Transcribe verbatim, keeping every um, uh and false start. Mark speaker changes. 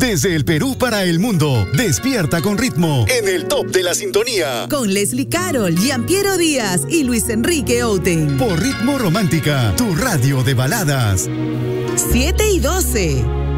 Speaker 1: Desde el Perú para el mundo, despierta con ritmo en el top de la sintonía.
Speaker 2: Con Leslie Carol, Giampiero Díaz y Luis Enrique Outen.
Speaker 1: Por Ritmo Romántica, tu radio de baladas.
Speaker 2: siete y doce.